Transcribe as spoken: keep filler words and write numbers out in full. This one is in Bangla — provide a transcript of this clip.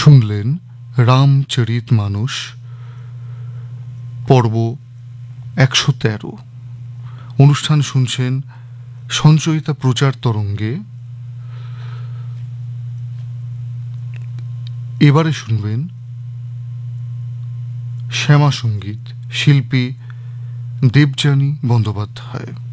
শুনলেন রামচরিত মানুষ পর্ব একশো তেরো। অনুষ্ঠান শুনছেন সঞ্চয়িতা প্রচার তরঙ্গে। এবারে শুনবেন শ্যামা সঙ্গীত, শিল্পী দেবযানী বন্দ্যোপাধ্যায়।